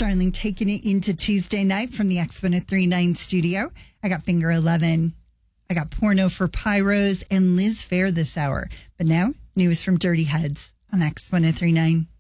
Starling taking it into Tuesday night from the X1039 studio. I got Finger 11. I got Porno for Pyros and Liz Fair this hour. But now, news from Dirty Heads on X1039.